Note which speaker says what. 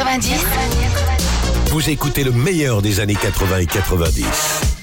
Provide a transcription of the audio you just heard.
Speaker 1: 90.
Speaker 2: Vous écoutez le meilleur des années 80 et 90.